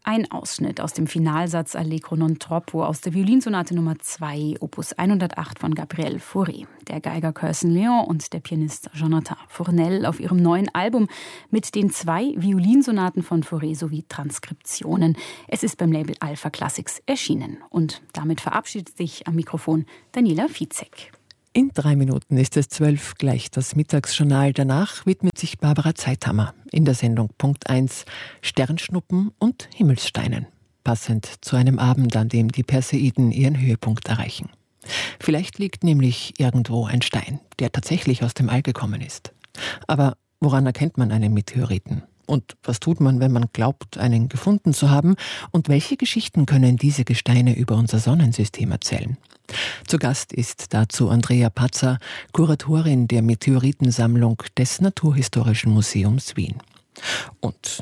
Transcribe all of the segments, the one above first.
Ein Ausschnitt aus dem Finalsatz Allegro non troppo aus der Violinsonate Nummer 2, Opus 108 von Gabriel Fauré. Der Geiger Curson Leon und der Pianist Jonathan Fournel auf ihrem neuen Album mit den 2 Violinsonaten von Fauré sowie Transkriptionen. Es ist beim Label Alpha Classics erschienen. Und damit verabschiedet sich am Mikrofon Daniela Fizek. In 3 Minuten ist es 12, gleich das Mittagsjournal. Danach widmet sich Barbara Zeithammer in der Sendung Punkt 1 Sternschnuppen und Himmelssteinen. Passend zu einem Abend, an dem die Perseiden ihren Höhepunkt erreichen. Vielleicht liegt nämlich irgendwo ein Stein, der tatsächlich aus dem All gekommen ist. Aber woran erkennt man einen Meteoriten? Und was tut man, wenn man glaubt, einen gefunden zu haben? Und welche Geschichten können diese Gesteine über unser Sonnensystem erzählen? Zu Gast ist dazu Andrea Pazza, Kuratorin der Meteoritensammlung des Naturhistorischen Museums Wien. Und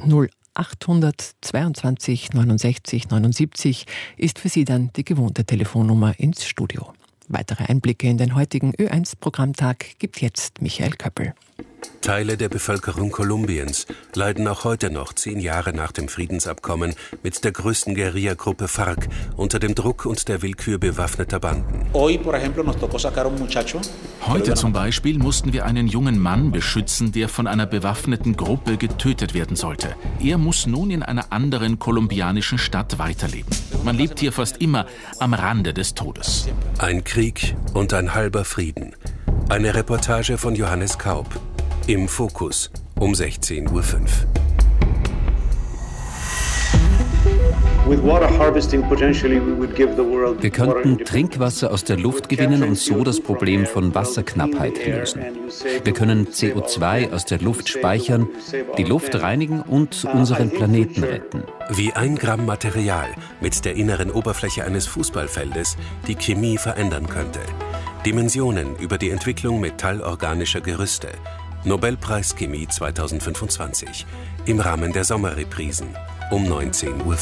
0822 69 79 ist für Sie dann die gewohnte Telefonnummer ins Studio. Weitere Einblicke in den heutigen Ö1-Programmtag gibt jetzt Michael Köppel. Teile der Bevölkerung Kolumbiens leiden auch heute noch 10 Jahre nach dem Friedensabkommen mit der größten Guerilla-Gruppe FARC unter dem Druck und der Willkür bewaffneter Banden. Heute zum Beispiel mussten wir einen jungen Mann beschützen, der von einer bewaffneten Gruppe getötet werden sollte. Er muss nun in einer anderen kolumbianischen Stadt weiterleben. Man lebt hier fast immer am Rande des Todes. Ein Krieg und ein halber Frieden. Eine Reportage von Johannes Kaup. Im Fokus um 16:05 Uhr. Wir könnten Trinkwasser aus der Luft gewinnen und so das Problem von Wasserknappheit lösen. Wir können CO2 aus der Luft speichern, die Luft reinigen und unseren Planeten retten. Wie 1 Gramm Material mit der inneren Oberfläche eines Fußballfeldes die Chemie verändern könnte. Dimensionen über die Entwicklung metallorganischer Gerüste. Nobelpreis Chemie 2025 im Rahmen der Sommerreprisen um 19:05 Uhr.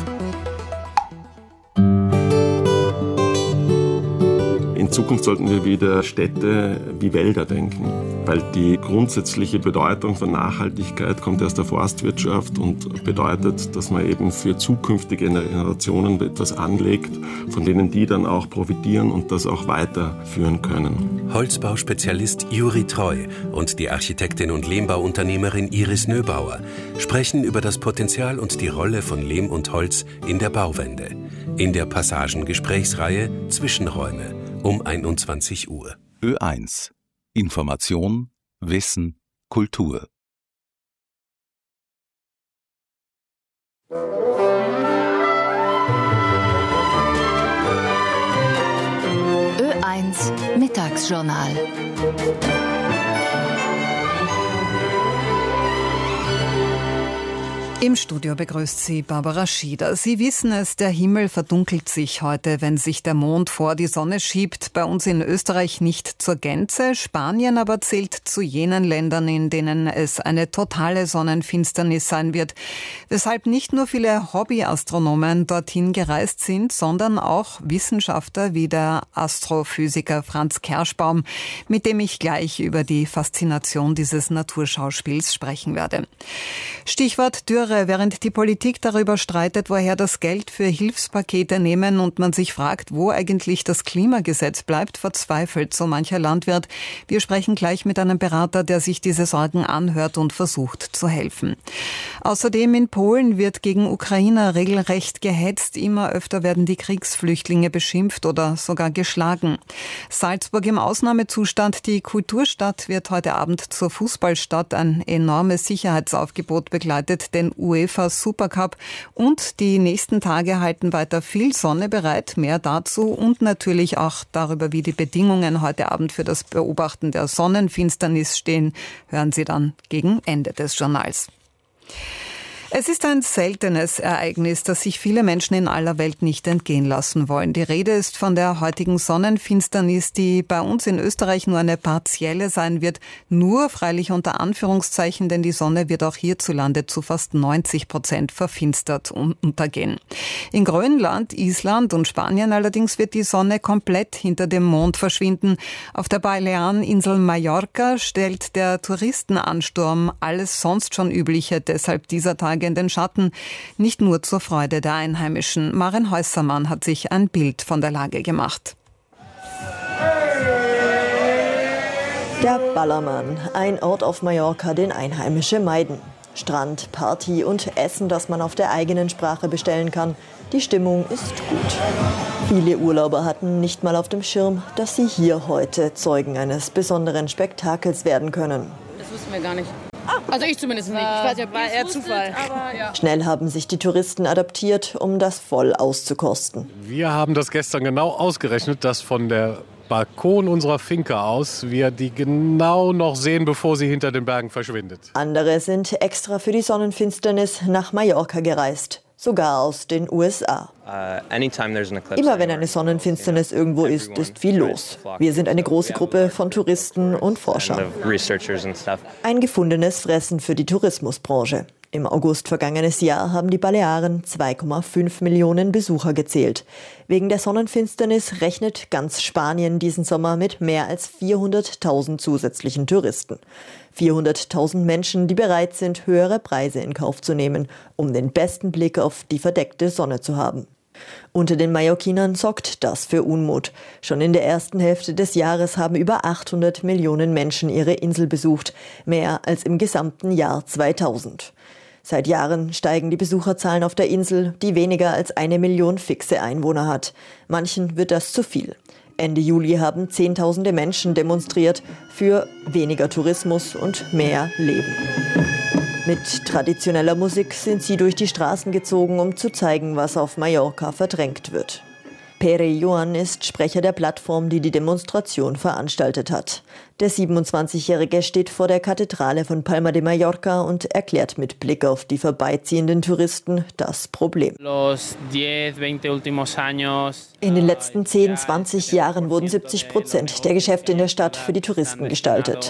In Zukunft sollten wir wieder Städte wie Wälder denken, weil die grundsätzliche Bedeutung von Nachhaltigkeit kommt aus der Forstwirtschaft und bedeutet, dass man eben für zukünftige Generationen etwas anlegt, von denen die dann auch profitieren und das auch weiterführen können. Holzbauspezialist Juri Treu und die Architektin und Lehmbauunternehmerin Iris Nöbauer sprechen über das Potenzial und die Rolle von Lehm und Holz in der Bauwende. In der Passagen-Gesprächsreihe Zwischenräume um 21 Uhr. Ö1. Information, Wissen, Kultur. Ö1 Mittagsjournal. Im Studio begrüßt Sie Barbara Schieder. Sie wissen es, der Himmel verdunkelt sich heute, wenn sich der Mond vor die Sonne schiebt. Bei uns in Österreich nicht zur Gänze. Spanien aber zählt zu jenen Ländern, in denen es eine totale Sonnenfinsternis sein wird. Weshalb nicht nur viele Hobbyastronomen dorthin gereist sind, sondern auch Wissenschaftler wie der Astrophysiker Franz Kerschbaum, mit dem ich gleich über die Faszination dieses Naturschauspiels sprechen werde. Stichwort Dürre. Während die Politik darüber streitet, woher das Geld für Hilfspakete nehmen und man sich fragt, wo eigentlich das Klimagesetz bleibt, verzweifelt so mancher Landwirt. Wir sprechen gleich mit einem Berater, der sich diese Sorgen anhört und versucht zu helfen. Außerdem in Polen wird gegen Ukrainer regelrecht gehetzt. Immer öfter werden die Kriegsflüchtlinge beschimpft oder sogar geschlagen. Salzburg im Ausnahmezustand. Die Kulturstadt wird heute Abend zur Fußballstadt. Ein enormes Sicherheitsaufgebot begleitet den UEFA Supercup und die nächsten Tage halten weiter viel Sonne bereit. Mehr dazu und natürlich auch darüber, wie die Bedingungen heute Abend für das Beobachten der Sonnenfinsternis stehen, hören Sie dann gegen Ende des Journals. Es ist ein seltenes Ereignis, das sich viele Menschen in aller Welt nicht entgehen lassen wollen. Die Rede ist von der heutigen Sonnenfinsternis, die bei uns in Österreich nur eine partielle sein wird. Nur freilich unter Anführungszeichen, denn die Sonne wird auch hierzulande zu fast 90% verfinstert untergehen. In Grönland, Island und Spanien allerdings wird die Sonne komplett hinter dem Mond verschwinden. Auf der Baleareninsel Mallorca stellt der Touristenansturm alles sonst schon Übliche deshalb dieser Tage Tage in den Schatten, nicht nur zur Freude der Einheimischen. Maren Häusermann hat sich ein Bild von der Lage gemacht. Der Ballermann, ein Ort auf Mallorca, den Einheimische meiden. Strand, Party und Essen, das man auf der eigenen Sprache bestellen kann. Die Stimmung ist gut. Viele Urlauber hatten nicht mal auf dem Schirm, dass sie hier heute Zeugen eines besonderen Spektakels werden können. Das wussten wir gar nicht. Also ich zumindest nicht. Ich weiß ja, war eher Zufall. Aber ja. Schnell haben sich die Touristen adaptiert, um das voll auszukosten. Wir haben das gestern genau ausgerechnet, dass von der Balkon unserer Finca aus wir die genau noch sehen, bevor sie hinter den Bergen verschwindet. Andere sind extra für die Sonnenfinsternis nach Mallorca gereist, sogar aus den USA. Immer wenn eine Sonnenfinsternis irgendwo ist viel los. Wir sind eine große Gruppe von Touristen und Forschern. Ein gefundenes Fressen für die Tourismusbranche. Im August vergangenes Jahr haben die Balearen 2,5 Millionen Besucher gezählt. Wegen der Sonnenfinsternis rechnet ganz Spanien diesen Sommer mit mehr als 400.000 zusätzlichen Touristen. 400.000 Menschen, die bereit sind, höhere Preise in Kauf zu nehmen, um den besten Blick auf die verdeckte Sonne zu haben. Unter den Mallorquinern sorgt das für Unmut. Schon in der ersten Hälfte des Jahres haben über 800 Millionen Menschen ihre Insel besucht, mehr als im gesamten Jahr 2000. Seit Jahren steigen die Besucherzahlen auf der Insel, die weniger als 1 Million fixe Einwohner hat. Manchen wird das zu viel. Ende Juli haben Zehntausende Menschen demonstriert für weniger Tourismus und mehr Leben. Mit traditioneller Musik sind sie durch die Straßen gezogen, um zu zeigen, was auf Mallorca verdrängt wird. Pere Joan ist Sprecher der Plattform, die die Demonstration veranstaltet hat. Der 27-Jährige steht vor der Kathedrale von Palma de Mallorca und erklärt mit Blick auf die vorbeiziehenden Touristen das Problem. In den letzten 10, 20 Jahren wurden 70% der Geschäfte in der Stadt für die Touristen gestaltet.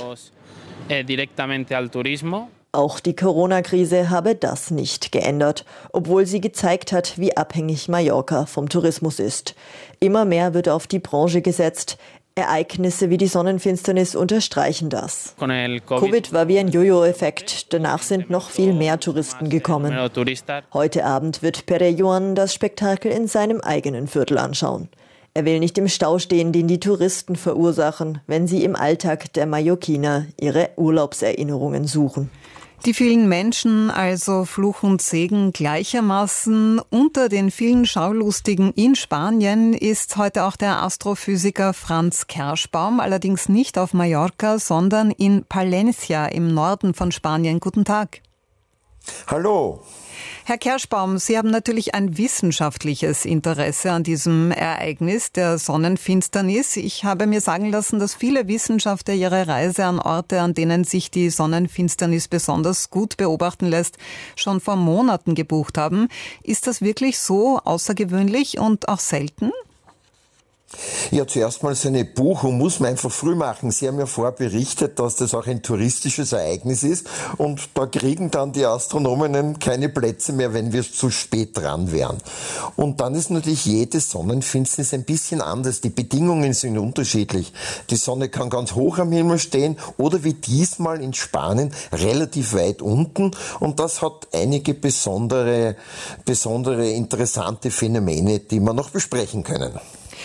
Auch die Corona-Krise habe das nicht geändert, obwohl sie gezeigt hat, wie abhängig Mallorca vom Tourismus ist. Immer mehr wird auf die Branche gesetzt. Ereignisse wie die Sonnenfinsternis unterstreichen das. Covid war wie ein Jojo-Effekt. Danach sind noch viel mehr Touristen gekommen. Heute Abend wird Pere Joan das Spektakel in seinem eigenen Viertel anschauen. Er will nicht im Stau stehen, den die Touristen verursachen, wenn sie im Alltag der Mallorquiner ihre Urlaubserinnerungen suchen. Die vielen Menschen, also Fluch und Segen gleichermaßen. Unter den vielen Schaulustigen in Spanien ist heute auch der Astrophysiker Franz Kerschbaum, allerdings nicht auf Mallorca, sondern in Palencia im Norden von Spanien. Guten Tag. Hallo. Herr Kerschbaum, Sie haben natürlich ein wissenschaftliches Interesse an diesem Ereignis der Sonnenfinsternis. Ich habe mir sagen lassen, dass viele Wissenschaftler ihre Reise an Orte, an denen sich die Sonnenfinsternis besonders gut beobachten lässt, schon vor Monaten gebucht haben. Ist das wirklich so außergewöhnlich und auch selten? Ja, zuerst mal so eine Buchung muss man einfach früh machen. Sie haben ja vorher berichtet, dass das auch ein touristisches Ereignis ist und da kriegen dann die Astronomen keine Plätze mehr, wenn wir zu spät dran wären. Und dann ist natürlich jede Sonnenfinsternis ein bisschen anders. Die Bedingungen sind unterschiedlich. Die Sonne kann ganz hoch am Himmel stehen oder wie diesmal in Spanien relativ weit unten und das hat einige besondere interessante Phänomene, die wir noch besprechen können.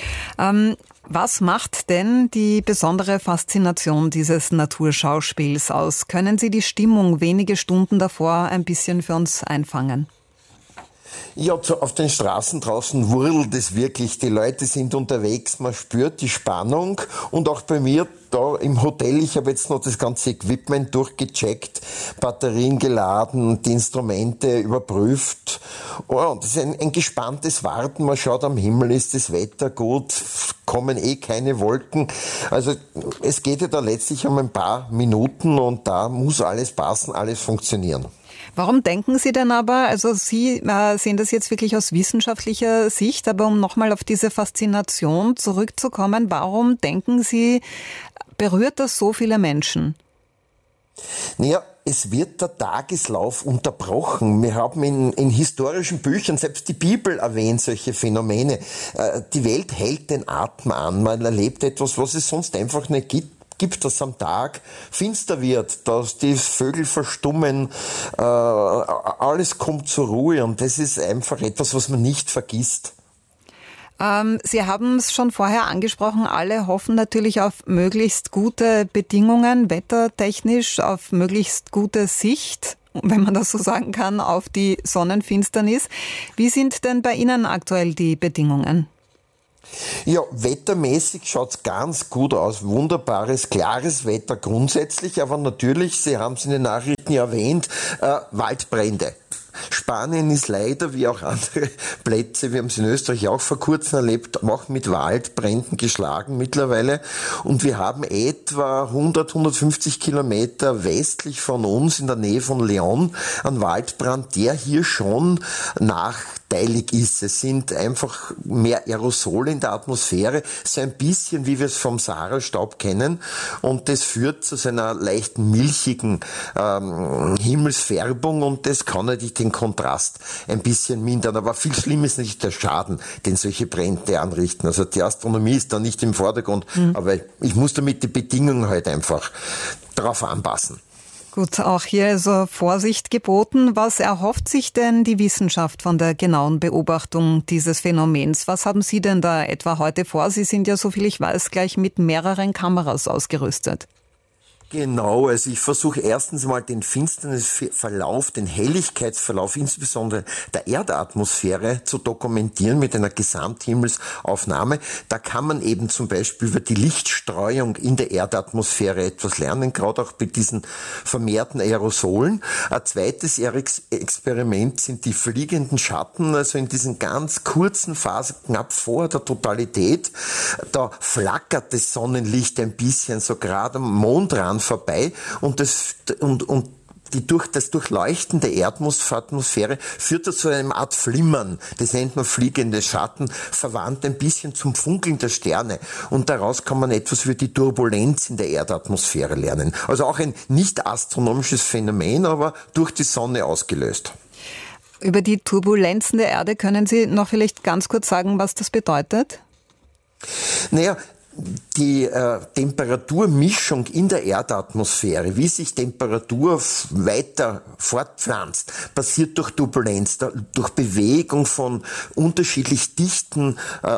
Was macht denn die besondere Faszination dieses Naturschauspiels aus? Können Sie die Stimmung wenige Stunden davor ein bisschen für uns einfangen? Ja, auf den Straßen draußen wurlt es wirklich. Die Leute sind unterwegs, man spürt die Spannung und auch bei mir da im Hotel, ich habe jetzt noch das ganze Equipment durchgecheckt, Batterien geladen, die Instrumente überprüft. Oh, das ist ein gespanntes Warten, man schaut am Himmel, ist das Wetter gut, kommen keine Wolken. Also es geht ja da letztlich um ein paar Minuten und da muss alles passen, alles funktionieren. Warum denken Sie denn aber, also Sie sehen das jetzt wirklich aus wissenschaftlicher Sicht, aber um nochmal auf diese Faszination zurückzukommen, warum denken Sie, berührt das so viele Menschen? Naja, es wird der Tageslauf unterbrochen. Wir haben in historischen Büchern, selbst die Bibel erwähnt solche Phänomene. Die Welt hält den Atem an. Man erlebt etwas, was es sonst einfach nicht gibt. gibt, dass am Tag finster wird, dass die Vögel verstummen, alles kommt zur Ruhe und das ist einfach etwas, was man nicht vergisst. Sie haben es schon vorher angesprochen, alle hoffen natürlich auf möglichst gute Bedingungen, wettertechnisch, auf möglichst gute Sicht, wenn man das so sagen kann, auf die Sonnenfinsternis. Wie sind denn bei Ihnen aktuell die Bedingungen? Ja, wettermäßig schaut's ganz gut aus. Wunderbares, klares Wetter grundsätzlich, aber natürlich, Sie haben es in den Nachrichten erwähnt, Waldbrände. Spanien ist leider, wie auch andere Plätze, wir haben es in Österreich auch vor kurzem erlebt, auch mit Waldbränden geschlagen mittlerweile. Und wir haben etwa 150 Kilometer westlich von uns, in der Nähe von León, einen Waldbrand, der hier schon nachteilig ist. Es sind einfach mehr Aerosole in der Atmosphäre, so ein bisschen wie wir es vom Sahara-Staub kennen. Und das führt zu einer leichten milchigen Himmelsfärbung und das kann natürlich den Kontrast ein bisschen mindern. Aber viel schlimmer ist nicht der Schaden, den solche Brände anrichten. Also die Astronomie ist da nicht im Vordergrund, aber ich muss damit die Bedingungen halt einfach darauf anpassen. Gut, auch hier ist Vorsicht geboten. Was erhofft sich denn die Wissenschaft von der genauen Beobachtung dieses Phänomens? Was haben Sie denn da etwa heute vor? Sie sind ja, soviel ich weiß, gleich mit mehreren Kameras ausgerüstet. Genau, also ich versuche erstens mal den Finsternisverlauf, den Helligkeitsverlauf insbesondere der Erdatmosphäre zu dokumentieren mit einer Gesamthimmelsaufnahme. Da kann man eben zum Beispiel über die Lichtstreuung in der Erdatmosphäre etwas lernen, gerade auch bei diesen vermehrten Aerosolen. Ein zweites Experiment sind die fliegenden Schatten, also in diesen ganz kurzen Phasen knapp vor der Totalität. Da flackert das Sonnenlicht ein bisschen so gerade am Mondrand vorbei und das Durchleuchten der Erdatmosphäre führt zu einer Art Flimmern. Das nennt man fliegende Schatten, verwandt ein bisschen zum Funkeln der Sterne. Und daraus kann man etwas über die Turbulenz in der Erdatmosphäre lernen. Also auch ein nicht astronomisches Phänomen, aber durch die Sonne ausgelöst. Über die Turbulenzen der Erde können Sie noch vielleicht ganz kurz sagen, was das bedeutet? Naja, die Temperaturmischung in der Erdatmosphäre, wie sich Temperatur weiter fortpflanzt, passiert durch Turbulenz, durch Bewegung von unterschiedlich dichten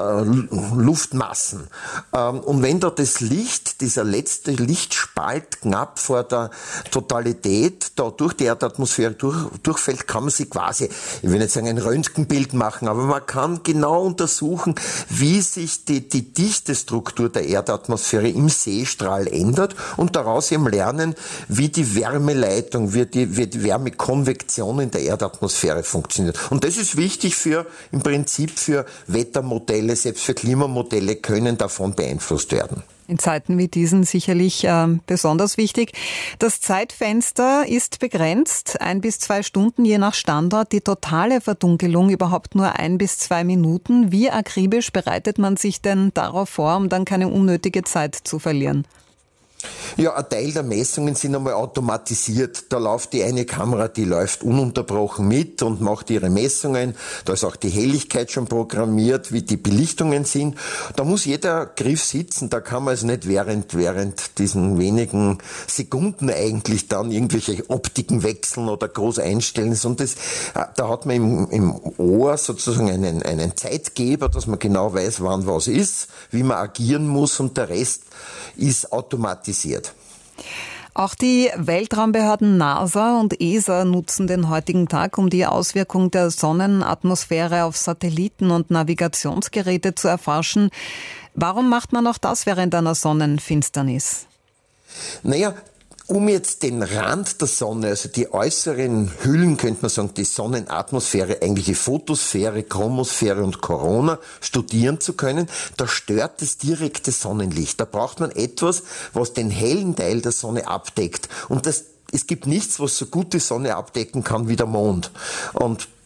Luftmassen. Und wenn da das Licht, dieser letzte Lichtspalt knapp vor der Totalität da durch die Erdatmosphäre durchfällt, kann man sich quasi, ich will nicht sagen ein Röntgenbild machen, aber man kann genau untersuchen, wie sich die Dichtestruktur der Erdatmosphäre im Seestrahl ändert und daraus eben lernen, wie die Wärmeleitung, wie die Wärmekonvektion in der Erdatmosphäre funktioniert. Und das ist wichtig im Prinzip für Wettermodelle, selbst für Klimamodelle können davon beeinflusst werden. In Zeiten wie diesen sicherlich besonders wichtig. Das Zeitfenster ist begrenzt, 1 bis 2 Stunden je nach Standort. Die totale Verdunkelung überhaupt nur 1 bis 2 Minuten. Wie akribisch bereitet man sich denn darauf vor, um dann keine unnötige Zeit zu verlieren? Ja, ein Teil der Messungen sind einmal automatisiert. Da läuft die eine Kamera, die läuft ununterbrochen mit und macht ihre Messungen. Da ist auch die Helligkeit schon programmiert, wie die Belichtungen sind. Da muss jeder Griff sitzen. Da kann man es nicht während diesen wenigen Sekunden eigentlich dann irgendwelche Optiken wechseln oder groß einstellen. Und da hat man im Ohr sozusagen einen Zeitgeber, dass man genau weiß, wann was ist, wie man agieren muss und der Rest ist automatisiert. Auch die Weltraumbehörden NASA und ESA nutzen den heutigen Tag, um die Auswirkung der Sonnenatmosphäre auf Satelliten und Navigationsgeräte zu erforschen. Warum macht man auch das während einer Sonnenfinsternis? Naja, um jetzt den Rand der Sonne, also die äußeren Hüllen, könnte man sagen, die Sonnenatmosphäre, eigentlich die Photosphäre, Chromosphäre und Corona studieren zu können, da stört das direkte Sonnenlicht. Da braucht man etwas, was den hellen Teil der Sonne abdeckt. Und es gibt nichts, was so gut die Sonne abdecken kann wie der Mond. Und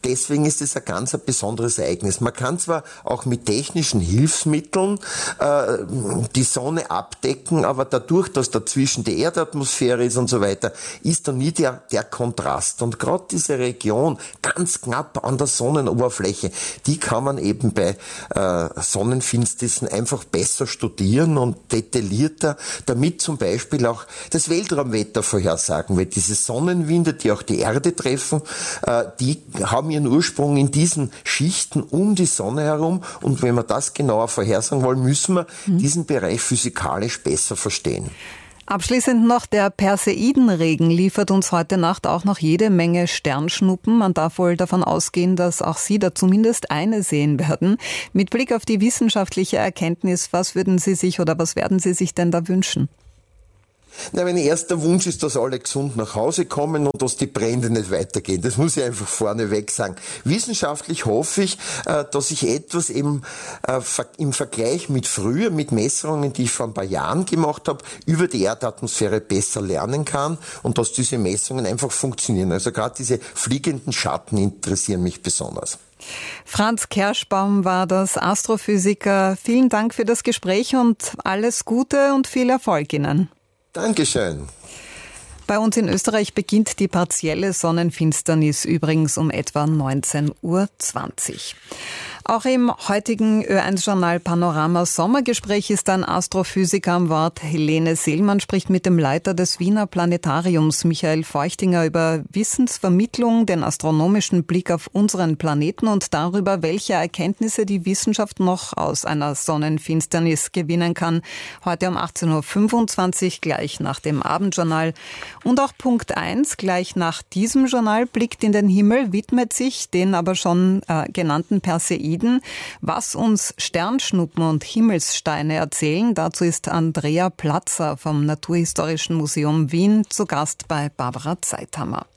deswegen ist es ein ganz besonderes Ereignis. Man kann zwar auch mit technischen Hilfsmitteln die Sonne abdecken, aber dadurch, dass dazwischen die Erdatmosphäre ist und so weiter, ist da nie der Kontrast. Und gerade diese Region ganz knapp an der Sonnenoberfläche, die kann man eben bei Sonnenfinsternissen einfach besser studieren und detaillierter, damit zum Beispiel auch das Weltraumwetter vorhersagen, weil diese Sonnenwinde, die auch die Erde treffen, die haben ihren Ursprung in diesen Schichten um die Sonne herum, und wenn wir das genauer vorhersagen wollen, müssen wir diesen Bereich physikalisch besser verstehen. Abschließend noch, der Perseidenregen liefert uns heute Nacht auch noch jede Menge Sternschnuppen. Man darf wohl davon ausgehen, dass auch Sie da zumindest eine sehen werden. Mit Blick auf die wissenschaftliche Erkenntnis, was werden Sie sich denn da wünschen? Mein erster Wunsch ist, dass alle gesund nach Hause kommen und dass die Brände nicht weitergehen. Das muss ich einfach vorneweg sagen. Wissenschaftlich hoffe ich, dass ich etwas im Vergleich mit früher, mit Messungen, die ich vor ein paar Jahren gemacht habe, über die Erdatmosphäre besser lernen kann und dass diese Messungen einfach funktionieren. Also gerade diese fliegenden Schatten interessieren mich besonders. Franz Kerschbaum war das, Astrophysiker. Vielen Dank für das Gespräch und alles Gute und viel Erfolg Ihnen. Dankeschön. Bei uns in Österreich beginnt die partielle Sonnenfinsternis übrigens um etwa 19:20 Uhr. Auch im heutigen Ö1-Journal Panorama Sommergespräch ist ein Astrophysiker am Wort. Helene Seelmann spricht mit dem Leiter des Wiener Planetariums, Michael Feuchtinger, über Wissensvermittlung, den astronomischen Blick auf unseren Planeten und darüber, welche Erkenntnisse die Wissenschaft noch aus einer Sonnenfinsternis gewinnen kann. Heute um 18:25 Uhr, gleich nach dem Abendjournal. Und auch Punkt 1, gleich nach diesem Journal, blickt in den Himmel, widmet sich den aber schon genannten Perseiden. Was uns Sternschnuppen und Himmelssteine erzählen, dazu ist Andrea Platzer vom Naturhistorischen Museum Wien zu Gast bei Barbara Zeithammer.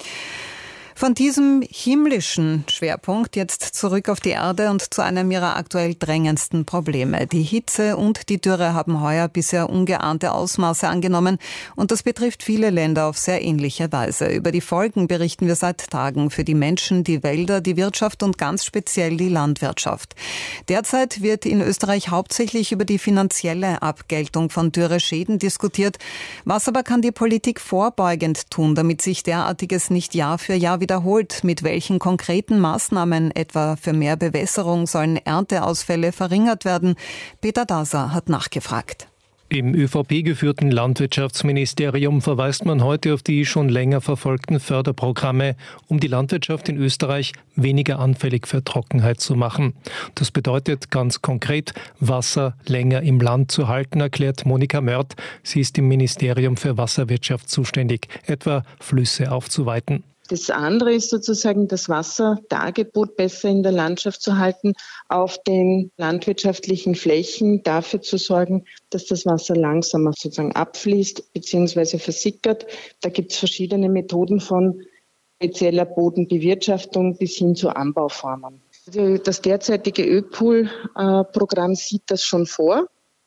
Von diesem himmlischen Schwerpunkt jetzt zurück auf die Erde und zu einem ihrer aktuell drängendsten Probleme. Die Hitze und die Dürre haben heuer bisher ungeahnte Ausmaße angenommen und das betrifft viele Länder auf sehr ähnliche Weise. Über die Folgen berichten wir seit Tagen für die Menschen, die Wälder, die Wirtschaft und ganz speziell die Landwirtschaft. Derzeit wird in Österreich hauptsächlich über die finanzielle Abgeltung von Dürreschäden diskutiert. Was aber kann die Politik vorbeugend tun, damit sich derartiges nicht Jahr für Jahr wiederholt? Mit welchen konkreten Maßnahmen, etwa für mehr Bewässerung, sollen Ernteausfälle verringert werden? Peter Daser hat nachgefragt. Im ÖVP-geführten Landwirtschaftsministerium verweist man heute auf die schon länger verfolgten Förderprogramme, um die Landwirtschaft in Österreich weniger anfällig für Trockenheit zu machen. Das bedeutet ganz konkret, Wasser länger im Land zu halten, erklärt Monika Mörth. Sie ist im Ministerium für Wasserwirtschaft zuständig, etwa Flüsse aufzuweiten. Das andere ist sozusagen, das Wasserdargebot besser in der Landschaft zu halten, auf den landwirtschaftlichen Flächen dafür zu sorgen, dass das Wasser langsamer sozusagen abfließt bzw. versickert. Da gibt es verschiedene Methoden von spezieller Bodenbewirtschaftung bis hin zu Anbauformen. Also das derzeitige ÖPOOL-Programm sieht das schon vor.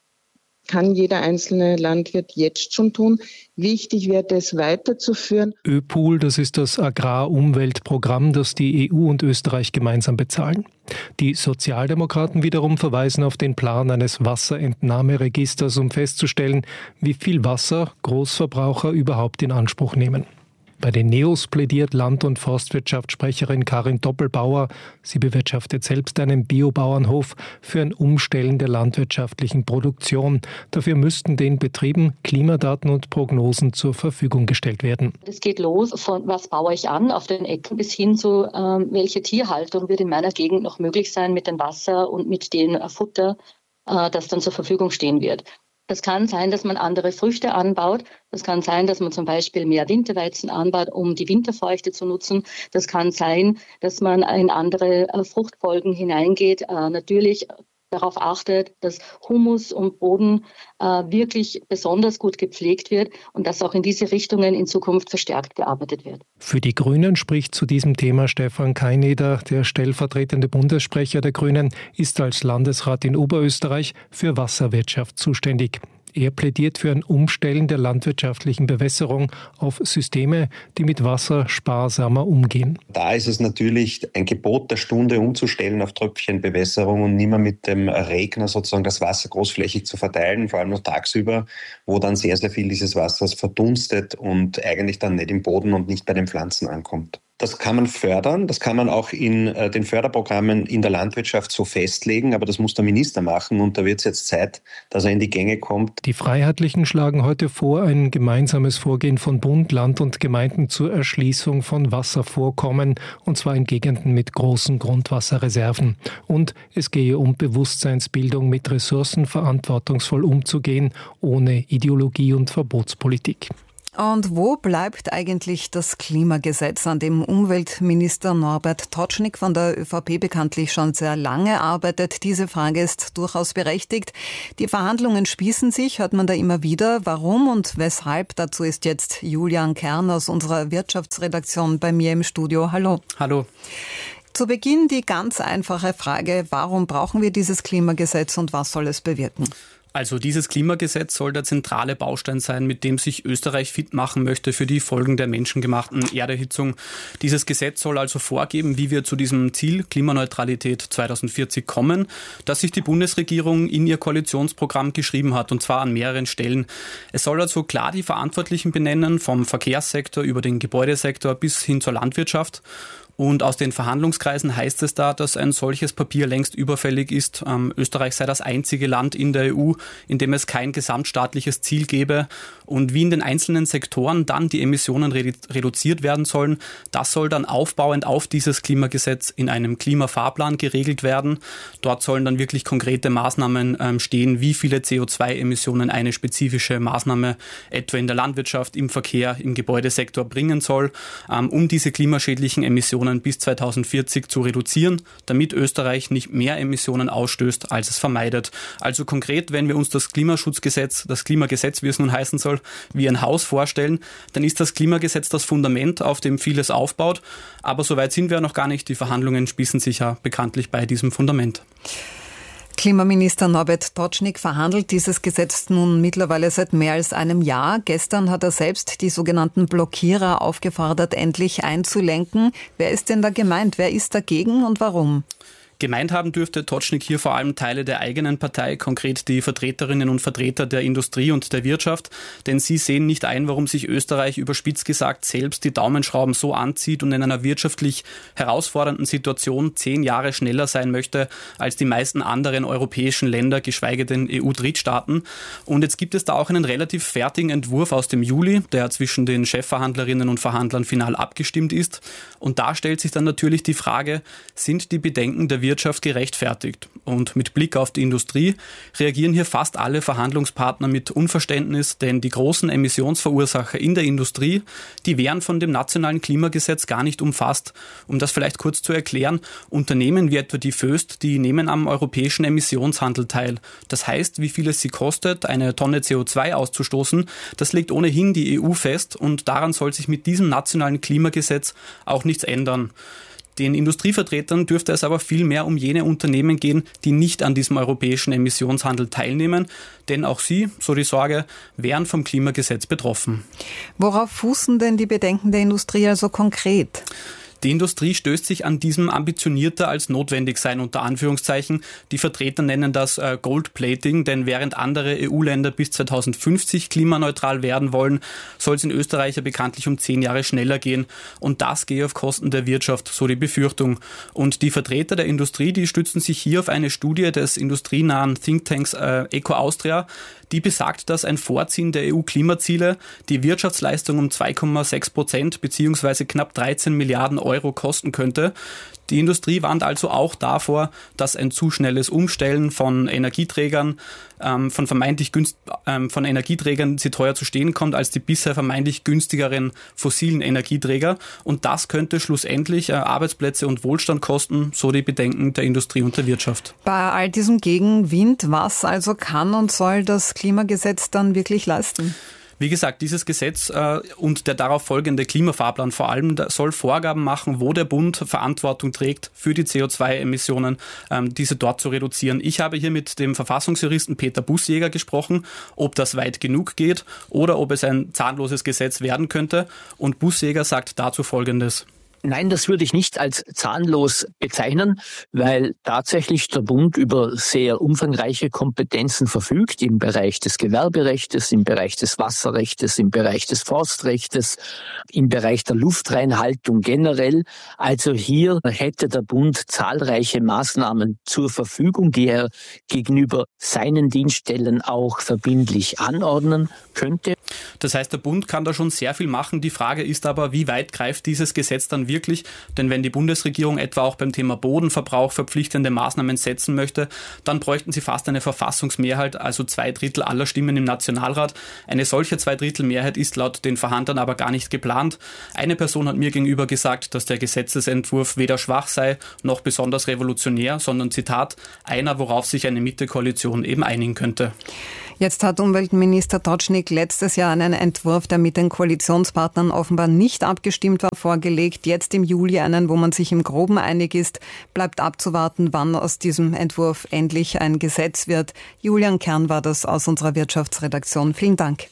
Kann jeder einzelne Landwirt jetzt schon tun. Wichtig wäre es weiterzuführen. ÖPOOL, das ist das Agrarumweltprogramm, das die EU und Österreich gemeinsam bezahlen. Die Sozialdemokraten wiederum verweisen auf den Plan eines Wasserentnahmeregisters, um festzustellen, wie viel Wasser Großverbraucher überhaupt in Anspruch nehmen. Bei den Neos plädiert Land- und Forstwirtschaftssprecherin Karin Doppelbauer, sie bewirtschaftet selbst einen Biobauernhof, für ein Umstellen der landwirtschaftlichen Produktion. Dafür müssten den Betrieben Klimadaten und Prognosen zur Verfügung gestellt werden. Es geht los von was baue ich an auf den Äckern bis hin zu welche Tierhaltung wird in meiner Gegend noch möglich sein mit dem Wasser und mit dem Futter, das dann zur Verfügung stehen wird. Das kann sein, dass man andere Früchte anbaut. Das kann sein, dass man zum Beispiel mehr Winterweizen anbaut, um die Winterfeuchte zu nutzen. Das kann sein, dass man in andere Fruchtfolgen hineingeht. Natürlich darauf achtet, dass Humus und Boden wirklich besonders gut gepflegt wird und dass auch in diese Richtungen in Zukunft verstärkt gearbeitet wird. Für die Grünen spricht zu diesem Thema Stefan Kaineder, der stellvertretende Bundessprecher der Grünen, ist als Landesrat in Oberösterreich für Wasserwirtschaft zuständig. Er plädiert für ein Umstellen der landwirtschaftlichen Bewässerung auf Systeme, die mit Wasser sparsamer umgehen. Da ist es natürlich ein Gebot der Stunde, umzustellen auf Tröpfchenbewässerung und nicht mehr mit dem Regner sozusagen das Wasser großflächig zu verteilen, vor allem noch tagsüber, wo dann sehr, sehr viel dieses Wassers verdunstet und eigentlich dann nicht im Boden und nicht bei den Pflanzen ankommt. Das kann man fördern, das kann man auch in den Förderprogrammen in der Landwirtschaft so festlegen, aber das muss der Minister machen und da wird es jetzt Zeit, dass er in die Gänge kommt. Die Freiheitlichen schlagen heute vor, ein gemeinsames Vorgehen von Bund, Land und Gemeinden zur Erschließung von Wasservorkommen, und zwar in Gegenden mit großen Grundwasserreserven. Und es gehe um Bewusstseinsbildung, mit Ressourcen verantwortungsvoll umzugehen, ohne Ideologie und Verbotspolitik. Und wo bleibt eigentlich das Klimagesetz, an dem Umweltminister Norbert Totschnig von der ÖVP bekanntlich schon sehr lange arbeitet? Diese Frage ist durchaus berechtigt. Die Verhandlungen spießen sich, hört man da immer wieder. Warum und weshalb? Dazu ist jetzt Julian Kern aus unserer Wirtschaftsredaktion bei mir im Studio. Hallo. Hallo. Zu Beginn die ganz einfache Frage, warum brauchen wir dieses Klimagesetz und was soll es bewirken? Also dieses Klimagesetz soll der zentrale Baustein sein, mit dem sich Österreich fit machen möchte für die Folgen der menschengemachten Erderhitzung. Dieses Gesetz soll also vorgeben, wie wir zu diesem Ziel Klimaneutralität 2040 kommen, das sich die Bundesregierung in ihr Koalitionsprogramm geschrieben hat, und zwar an mehreren Stellen. Es soll also klar die Verantwortlichen benennen, vom Verkehrssektor über den Gebäudesektor bis hin zur Landwirtschaft. Und aus den Verhandlungskreisen heißt es da, dass ein solches Papier längst überfällig ist. Österreich sei das einzige Land in der EU, in dem es kein gesamtstaatliches Ziel gäbe. Und wie in den einzelnen Sektoren dann die Emissionen reduziert werden sollen, das soll dann aufbauend auf dieses Klimagesetz in einem Klimafahrplan geregelt werden. Dort sollen dann wirklich konkrete Maßnahmen stehen, wie viele CO2-Emissionen eine spezifische Maßnahme etwa in der Landwirtschaft, im Verkehr, im Gebäudesektor bringen soll, um diese klimaschädlichen Emissionen bis 2040 zu reduzieren, damit Österreich nicht mehr Emissionen ausstößt, als es vermeidet. Also konkret, wenn wir uns das Klimaschutzgesetz, das Klimagesetz, wie es nun heißen soll, wie ein Haus vorstellen, dann ist das Klimagesetz das Fundament, auf dem vieles aufbaut. Aber so weit sind wir noch gar nicht. Die Verhandlungen spießen sich ja bekanntlich bei diesem Fundament. Klimaminister Norbert Totschnig verhandelt dieses Gesetz nun mittlerweile seit mehr als einem Jahr. Gestern hat er selbst die sogenannten Blockierer aufgefordert, endlich einzulenken. Wer ist denn da gemeint? Wer ist dagegen und warum? Gemeint haben dürfte Totschnig hier vor allem Teile der eigenen Partei, konkret die Vertreterinnen und Vertreter der Industrie und der Wirtschaft, denn sie sehen nicht ein, warum sich Österreich überspitzt gesagt selbst die Daumenschrauben so anzieht und in einer wirtschaftlich herausfordernden Situation 10 Jahre schneller sein möchte als die meisten anderen europäischen Länder, geschweige denn EU-Drittstaaten. Und jetzt gibt es da auch einen relativ fertigen Entwurf aus dem Juli, der zwischen den Chefverhandlerinnen und Verhandlern final abgestimmt ist. Und da stellt sich dann natürlich die Frage, sind die Bedenken der Wirtschaft gerechtfertigt? Und mit Blick auf die Industrie reagieren hier fast alle Verhandlungspartner mit Unverständnis, denn die großen Emissionsverursacher in der Industrie, die wären von dem nationalen Klimagesetz gar nicht umfasst. Um das vielleicht kurz zu erklären, Unternehmen wie etwa die Voest, die nehmen am europäischen Emissionshandel teil. Das heißt, wie viel es sie kostet, eine Tonne CO2 auszustoßen, das legt ohnehin die EU fest und daran soll sich mit diesem nationalen Klimagesetz auch nichts ändern. Den Industrievertretern dürfte es aber viel mehr um jene Unternehmen gehen, die nicht an diesem europäischen Emissionshandel teilnehmen, denn auch sie, so die Sorge, wären vom Klimagesetz betroffen. Worauf fußen denn die Bedenken der Industrie also konkret? Die Industrie stößt sich an diesem ambitionierter als notwendig sein, unter Anführungszeichen. Die Vertreter nennen das Goldplating, denn während andere EU-Länder bis 2050 klimaneutral werden wollen, soll es in Österreich ja bekanntlich um 10 Jahre schneller gehen. Und das gehe auf Kosten der Wirtschaft, so die Befürchtung. Und die Vertreter der Industrie, die stützen sich hier auf eine Studie des industrienahen Thinktanks Eco Austria, die besagt, dass ein Vorziehen der EU-Klimaziele die Wirtschaftsleistung um 2,6% bzw. knapp 13 Milliarden Euro kosten könnte. Die Industrie warnt also auch davor, dass ein zu schnelles Umstellen von Energieträgern, von Energieträgern, die teuer zu stehen kommt als die bisher vermeintlich günstigeren fossilen Energieträger. Und das könnte schlussendlich Arbeitsplätze und Wohlstand kosten, so die Bedenken der Industrie und der Wirtschaft. Bei all diesem Gegenwind, was also kann und soll das Klimagesetz dann wirklich leisten? Wie gesagt, dieses Gesetz und der darauf folgende Klimafahrplan vor allem soll Vorgaben machen, wo der Bund Verantwortung trägt für die CO2-Emissionen, diese dort zu reduzieren. Ich habe hier mit dem Verfassungsjuristen Peter Bussjäger gesprochen, ob das weit genug geht oder ob es ein zahnloses Gesetz werden könnte. Und Bussjäger sagt dazu Folgendes. Nein, das würde ich nicht als zahnlos bezeichnen, weil tatsächlich der Bund über sehr umfangreiche Kompetenzen verfügt im Bereich des Gewerberechtes, im Bereich des Wasserrechtes, im Bereich des Forstrechtes, im Bereich der Luftreinhaltung generell. Also hier hätte der Bund zahlreiche Maßnahmen zur Verfügung, die er gegenüber seinen Dienststellen auch verbindlich anordnen könnte. Das heißt, der Bund kann da schon sehr viel machen. Die Frage ist aber, wie weit greift dieses Gesetz dann wirklich? Denn wenn die Bundesregierung etwa auch beim Thema Bodenverbrauch verpflichtende Maßnahmen setzen möchte, dann bräuchten sie fast eine Verfassungsmehrheit, also 2/3 aller Stimmen im Nationalrat. Eine solche 2/3-Mehrheit ist laut den Verhandlern aber gar nicht geplant. Eine Person hat mir gegenüber gesagt, dass der Gesetzesentwurf weder schwach sei, noch besonders revolutionär, sondern, Zitat, einer, worauf sich eine Mitte-Koalition eben einigen könnte. Jetzt hat Umweltminister Tocznik letztes Jahr einen Entwurf, der mit den Koalitionspartnern offenbar nicht abgestimmt war, vorgelegt. Jetzt im Juli einen, wo man sich im Groben einig ist. Bleibt abzuwarten, wann aus diesem Entwurf endlich ein Gesetz wird. Julian Kern war das aus unserer Wirtschaftsredaktion. Vielen Dank.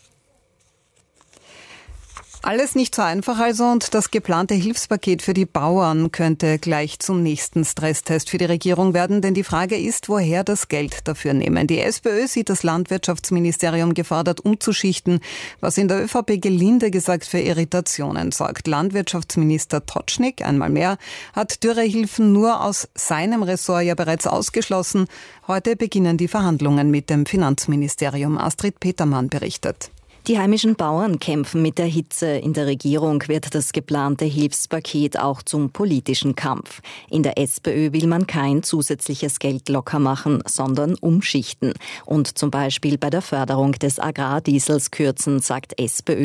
Alles nicht so einfach also und das geplante Hilfspaket für die Bauern könnte gleich zum nächsten Stresstest für die Regierung werden, denn die Frage ist, woher das Geld dafür nehmen. Die SPÖ sieht das Landwirtschaftsministerium gefordert umzuschichten, was in der ÖVP gelinde gesagt für Irritationen sorgt. Landwirtschaftsminister Tocznik, einmal mehr, hat Dürrehilfen nur aus seinem Ressort ja bereits ausgeschlossen. Heute beginnen die Verhandlungen mit dem Finanzministerium. Astrid Petermann berichtet. Die heimischen Bauern kämpfen mit der Hitze. In der Regierung wird das geplante Hilfspaket auch zum politischen Kampf. In der SPÖ will man kein zusätzliches Geld locker machen, sondern umschichten. Und zum Beispiel bei der Förderung des Agrardiesels kürzen, sagt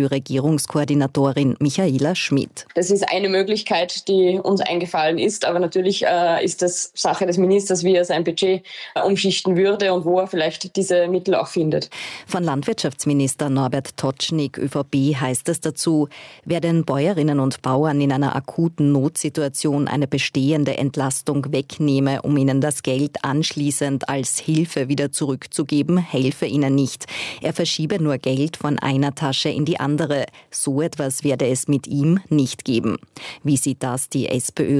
SPÖ-Regierungskoordinatorin Michaela Schmidt. Das ist eine Möglichkeit, die uns eingefallen ist. Aber natürlich ist das Sache des Ministers, wie er sein Budget umschichten würde und wo er vielleicht diese Mittel auch findet. Von Landwirtschaftsminister Norbert Tocznik, ÖVP, heißt es dazu, wer den Bäuerinnen und Bauern in einer akuten Notsituation eine bestehende Entlastung wegnehme, um ihnen das Geld anschließend als Hilfe wieder zurückzugeben, helfe ihnen nicht. Er verschiebe nur Geld von einer Tasche in die andere. So etwas werde es mit ihm nicht geben. Wie sieht das die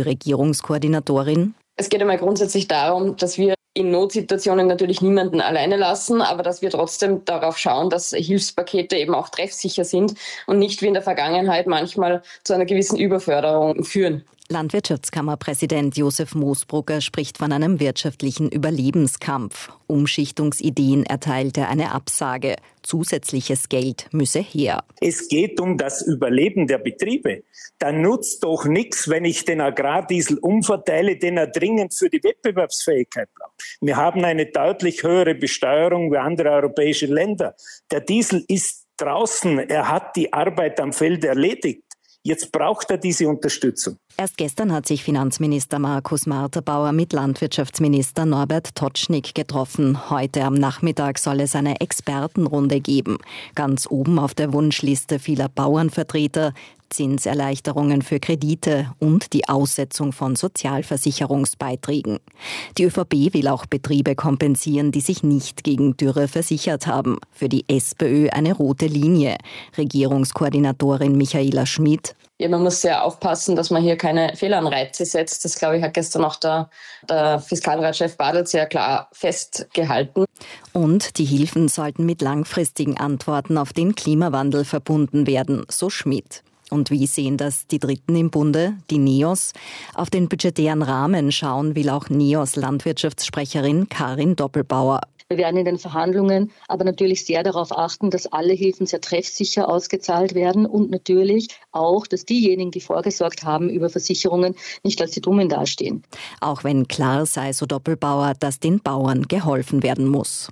SPÖ-Regierungskoordinatorin? Es geht einmal grundsätzlich darum, dass wir in Notsituationen natürlich niemanden alleine lassen, aber dass wir trotzdem darauf schauen, dass Hilfspakete eben auch treffsicher sind und nicht wie in der Vergangenheit manchmal zu einer gewissen Überförderung führen. Landwirtschaftskammerpräsident Josef Moosbrugger spricht von einem wirtschaftlichen Überlebenskampf. Umschichtungsideen erteilt er eine Absage. Zusätzliches Geld müsse her. Es geht um das Überleben der Betriebe. Da nutzt doch nichts, wenn ich den Agrardiesel umverteile, den er dringend für die Wettbewerbsfähigkeit braucht. Wir haben eine deutlich höhere Besteuerung wie andere europäische Länder. Der Diesel ist draußen, er hat die Arbeit am Feld erledigt. Jetzt braucht er diese Unterstützung. Erst gestern hat sich Finanzminister Markus Marterbauer mit Landwirtschaftsminister Norbert Tocznik getroffen. Heute am Nachmittag soll es eine Expertenrunde geben. Ganz oben auf der Wunschliste vieler Bauernvertreter Zinserleichterungen für Kredite und die Aussetzung von Sozialversicherungsbeiträgen. Die ÖVP will auch Betriebe kompensieren, die sich nicht gegen Dürre versichert haben. Für die SPÖ eine rote Linie. Regierungskoordinatorin Michaela Schmidt. Ja, man muss sehr aufpassen, dass man hier keine Fehlanreize setzt. Das, glaube ich, hat gestern auch der Fiskalratschef Bartelt sehr klar festgehalten. Und die Hilfen sollten mit langfristigen Antworten auf den Klimawandel verbunden werden, so Schmidt. Und wie sehen das die Dritten im Bunde, die NEOS? Auf den budgetären Rahmen schauen will auch NEOS-Landwirtschaftssprecherin Karin Doppelbauer. Wir werden in den Verhandlungen aber natürlich sehr darauf achten, dass alle Hilfen sehr treffsicher ausgezahlt werden und natürlich auch, dass diejenigen, die vorgesorgt haben über Versicherungen, nicht als die Dummen dastehen. Auch wenn klar sei, so Doppelbauer, dass den Bauern geholfen werden muss.